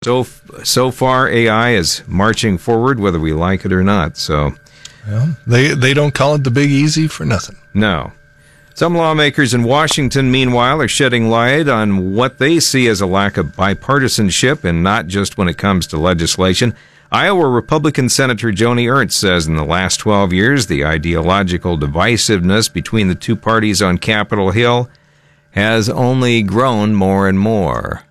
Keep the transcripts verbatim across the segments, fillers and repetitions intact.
So so far, A I is marching forward, whether we like it or not. So, well, they they don't call it the Big Easy for nothing. No. Some lawmakers in Washington, meanwhile, are shedding light on what they see as a lack of bipartisanship, and not just when it comes to legislation. Iowa Republican Senator Joni Ernst says in the last twelve years, the ideological divisiveness between the two parties on Capitol Hill has only grown more and more.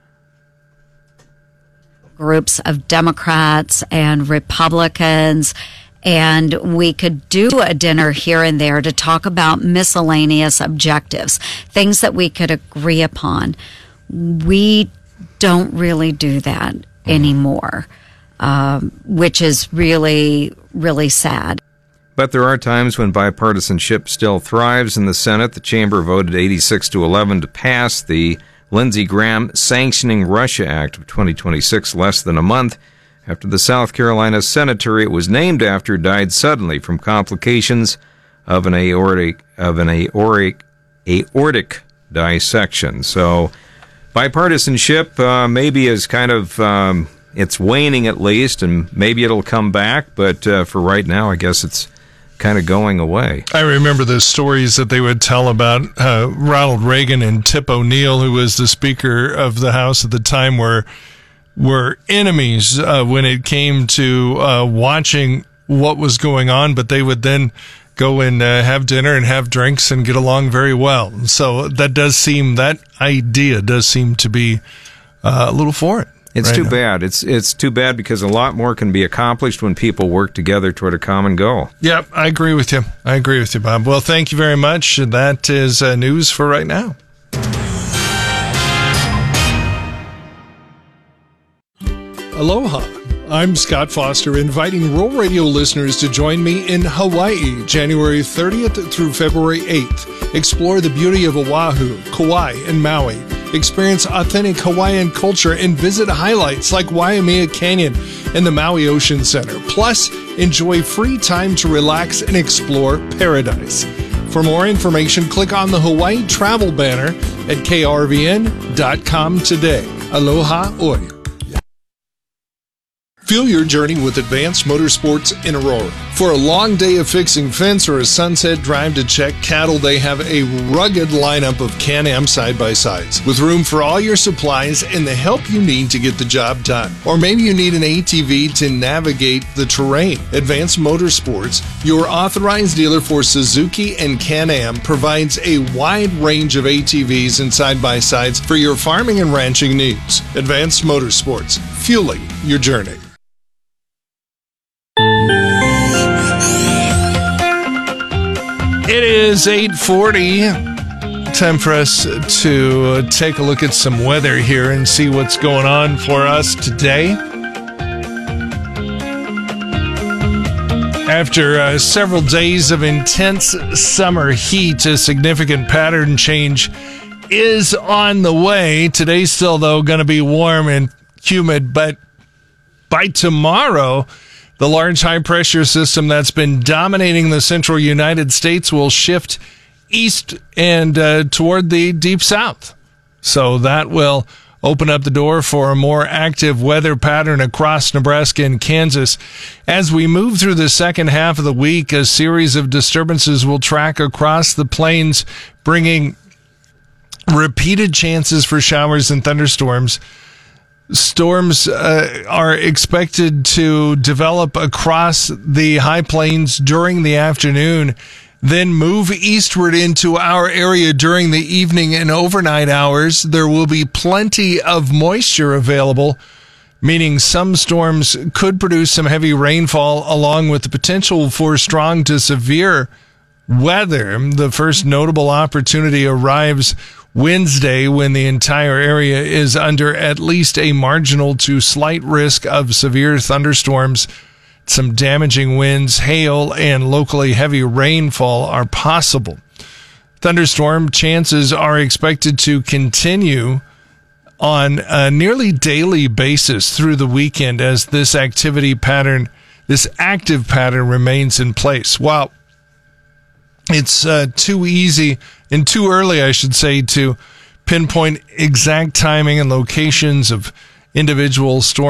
Groups of Democrats and Republicans, and we could do a dinner here and there to talk about miscellaneous objectives, things that we could agree upon. We don't really do that anymore, um, which is really, really sad. But there are times when bipartisanship still thrives in the Senate. The chamber voted eighty-six to eleven to pass the Lindsey Graham Sanctioning Russia Act of twenty twenty-six, less than a month after the South Carolina senator it was named after died suddenly from complications of an aortic of an aortic aortic dissection. So, bipartisanship uh, maybe is kind of um, it's waning at least, and maybe it'll come back. But uh, for right now, I guess it's kind of going away. I remember the stories that they would tell about uh, Ronald Reagan and Tip O'Neill, who was the Speaker of the House at the time, were were enemies uh, when it came to uh, watching what was going on, but they would then go and uh, have dinner and have drinks and get along very well. So that does seem, that idea does seem to be uh, a little foreign. It's right too now. bad. It's it's too bad because a lot more can be accomplished when people work together toward a common goal. Yep, I agree with you. I agree with you, Bob. Well, thank you very much. That is uh, news for right now. Aloha. I'm Scott Foster, inviting Rural Radio listeners to join me in Hawaii, January thirtieth through February eighth. Explore the beauty of Oahu, Kauai, and Maui. Experience authentic Hawaiian culture and visit highlights like Waimea Canyon and the Maui Ocean Center. Plus, enjoy free time to relax and explore paradise. For more information, click on the Hawaii travel banner at K R V N dot com today. Aloha oi. Fuel your journey with Advanced Motorsports in Aurora. For a long day of fixing fence or a sunset drive to check cattle, they have a rugged lineup of Can-Am side-by-sides with room for all your supplies and the help you need to get the job done. Or maybe you need an A T V to navigate the terrain. Advanced Motorsports, your authorized dealer for Suzuki and Can-Am, provides a wide range of A T Vs and side-by-sides for your farming and ranching needs. Advanced Motorsports, fueling your journey. It is eight forty. Time for us to take a look at some weather here and see what's going on for us today. After uh, several days of intense summer heat, a significant pattern change is on the way. Today's still, though, going to be warm and humid, but by tomorrow, the large high-pressure system that's been dominating the central United States will shift east and uh, toward the deep south. So that will open up the door for a more active weather pattern across Nebraska and Kansas. As we move through the second half of the week, a series of disturbances will track across the plains, bringing repeated chances for showers and thunderstorms. Storms uh, are expected to develop across the high plains during the afternoon, then move eastward into our area during the evening and overnight hours. There will be plenty of moisture available, meaning some storms could produce some heavy rainfall along with the potential for strong to severe weather. The first notable opportunity arrives Wednesday, when the entire area is under at least a marginal to slight risk of severe thunderstorms. Some damaging winds, hail, and locally heavy rainfall are possible. Thunderstorm chances are expected to continue on a nearly daily basis through the weekend as this activity pattern, this active pattern remains in place. While it's uh, too easy and too early, I should say, to pinpoint exact timing and locations of individual storm